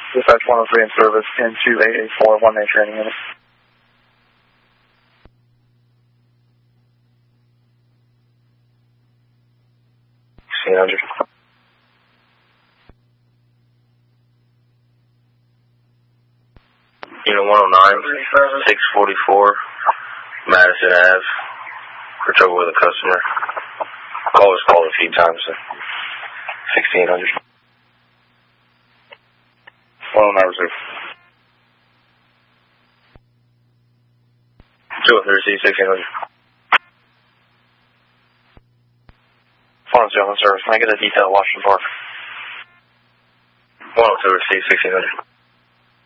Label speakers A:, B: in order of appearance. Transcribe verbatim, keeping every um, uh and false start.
A: Dispatch one oh three in service into eight eight four, one day training unit.
B: sixteen hundred. Unit one oh nine, six forty-four, Madison Avenue, for trouble with a customer. Call was called a few times, so sixteen hundred.
A: one oh nine reserve.
B: two oh three C, sixteen hundred.
A: one oh two on service. Can I get a detail at Washington Park?
B: one oh two C, sixteen hundred.